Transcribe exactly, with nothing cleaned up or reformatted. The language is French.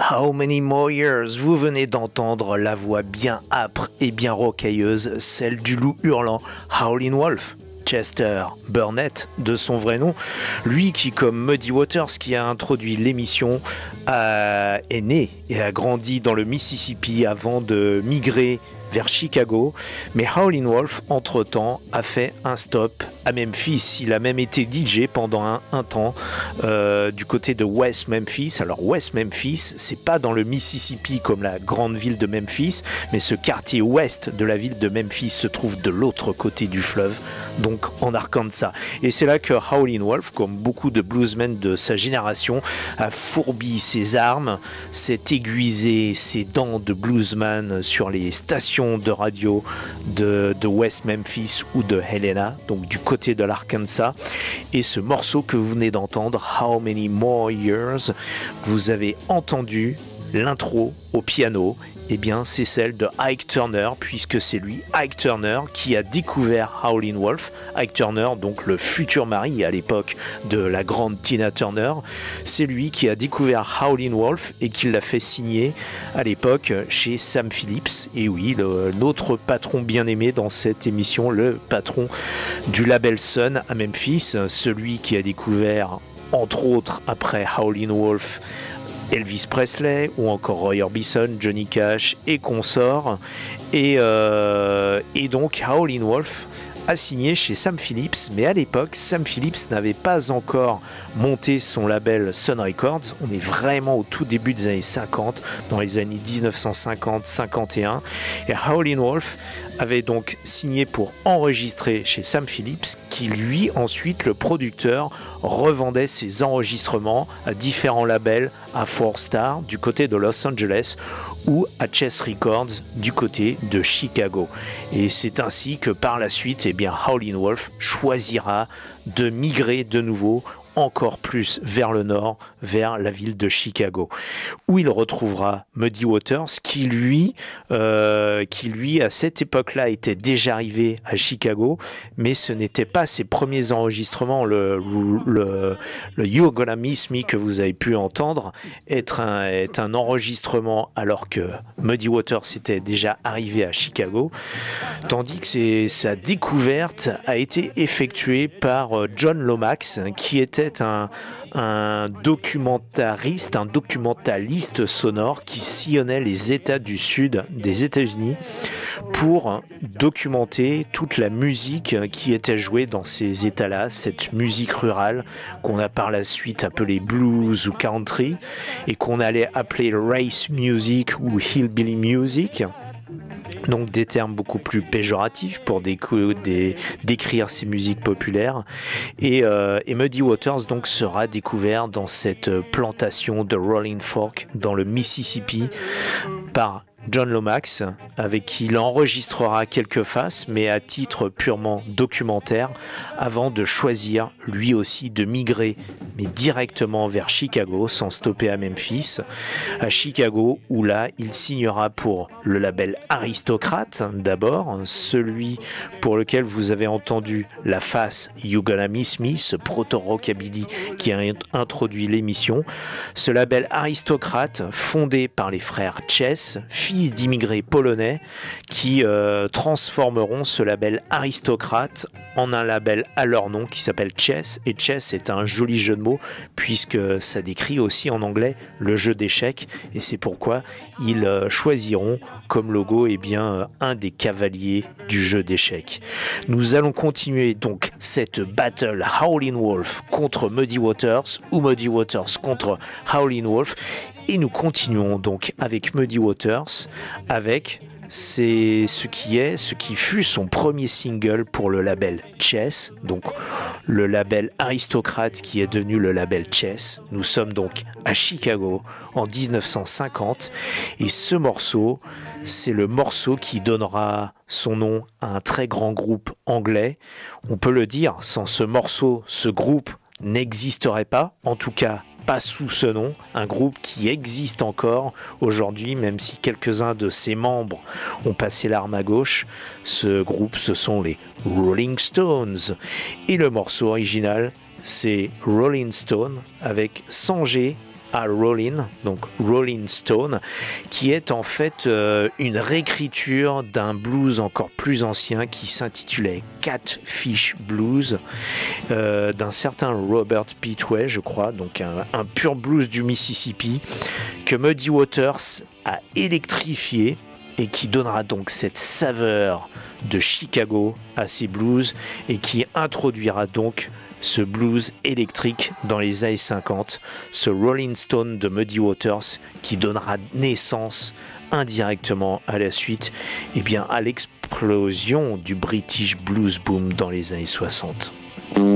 How Many More Years. Vous venez d'entendre la voix bien âpre et bien rocailleuse, celle du loup hurlant Howlin' Wolf. Chester Burnett, de son vrai nom, lui qui, comme Muddy Waters qui a introduit l'émission, a, est né et a grandi dans le Mississippi avant de migrer vers Chicago, mais Howlin' Wolf, entre-temps, a fait un stop à Memphis. Il a même été D J pendant un, un temps euh, du côté de West Memphis. Alors West Memphis, c'est pas dans le Mississippi comme la grande ville de Memphis, mais ce quartier ouest de la ville de Memphis se trouve de l'autre côté du fleuve, donc en Arkansas. Et c'est là que Howlin' Wolf, comme beaucoup de bluesmen de sa génération, a fourbi ses armes, s'est aiguisé ses dents de bluesman sur les stations de radio de, de West Memphis ou de Helena, donc du côté de l'Arkansas. Et ce morceau que vous venez d'entendre, How Many More Years, vous avez entendu l'intro au piano, eh bien c'est celle de Ike Turner, puisque c'est lui, Ike Turner, qui a découvert Howlin' Wolf. Ike Turner, donc le futur mari à l'époque de la grande Tina Turner, c'est lui qui a découvert Howlin' Wolf et qui l'a fait signer à l'époque chez Sam Phillips. Et oui, le, notre patron bien-aimé dans cette émission, le patron du label Sun à Memphis, celui qui a découvert, entre autres, après Howlin' Wolf, Elvis Presley ou encore Roy Orbison, Johnny Cash et consorts. Et, euh, et donc Howlin' Wolf a signé chez Sam Phillips, mais à l'époque, Sam Phillips n'avait pas encore monté son label Sun Records. On est vraiment au tout début des années cinquante, dans les années dix-neuf cent cinquante cinquante et un. Et Howlin' Wolf avait donc signé pour enregistrer chez Sam Phillips, qui lui, ensuite, le producteur, revendait ses enregistrements à différents labels, à Four Star du côté de Los Angeles ou à Chess Records du côté de Chicago. Et c'est ainsi que par la suite, eh bien, Howlin' Wolf choisira de migrer de nouveau encore plus vers le nord, vers la ville de Chicago, où il retrouvera Muddy Waters, qui lui, euh, qui lui à cette époque-là était déjà arrivé à Chicago, mais ce n'était pas ses premiers enregistrements. Le, le, le You're Gonna Miss Me que vous avez pu entendre est un, est un enregistrement alors que Muddy Waters était déjà arrivé à Chicago, tandis que c'est, sa découverte a été effectuée par John Lomax, qui était Un, un documentariste, un documentaliste sonore qui sillonnait les États du Sud des États-Unis pour documenter toute la musique qui était jouée dans ces États-là, cette musique rurale qu'on a par la suite appelée blues ou country et qu'on allait appeler race music ou hillbilly music. Donc des termes beaucoup plus péjoratifs pour décou- des, décrire ces musiques populaires. Et, euh, et Muddy Waters donc sera découvert dans cette plantation de Rolling Fork dans le Mississippi par John Lomax, avec qui il enregistrera quelques faces, mais à titre purement documentaire, avant de choisir lui aussi de migrer, mais directement vers Chicago, sans stopper à Memphis, à Chicago, où là, il signera pour le label Aristocrate, d'abord, celui pour lequel vous avez entendu la face You Gonna Miss Me, ce proto-rockabilly qui a introduit l'émission. Ce label Aristocrate, fondé par les frères Chess, fils d'immigrés polonais, qui euh, transformeront ce label Aristocrate en un label à leur nom qui s'appelle Chess. Et Chess est un joli jeu de mots puisque ça décrit aussi en anglais le jeu d'échecs, et c'est pourquoi ils euh, choisiront comme logo eh bien, euh, un des cavaliers du jeu d'échecs. Nous allons continuer donc cette battle Howlin' Wolf contre Muddy Waters ou Muddy Waters contre Howlin' Wolf. Et nous continuons donc avec Muddy Waters, avec c'est ce qui est, ce qui fut son premier single pour le label Chess, donc le label Aristocrate qui est devenu le label Chess. Nous sommes donc à Chicago en dix-neuf cent cinquante et ce morceau, c'est le morceau qui donnera son nom à un très grand groupe anglais. On peut le dire, sans ce morceau, ce groupe n'existerait pas, en tout cas pas sous ce nom, un groupe qui existe encore aujourd'hui, même si quelques-uns de ses membres ont passé l'arme à gauche. Ce groupe, ce sont les Rolling Stones. Et le morceau original, c'est Rolling Stone avec Sanjay Al Rollin, donc Rolling Stone, qui est en fait euh, une réécriture d'un blues encore plus ancien qui s'intitulait Catfish Blues, euh, d'un certain Robert Petway, je crois, donc un, un pur blues du Mississippi, que Muddy Waters a électrifié et qui donnera donc cette saveur de Chicago à ses blues et qui introduira donc ce blues électrique dans les années cinquante, ce Rolling Stone de Muddy Waters qui donnera naissance indirectement à la suite eh bien, à l'explosion du British Blues Boom dans les années soixante.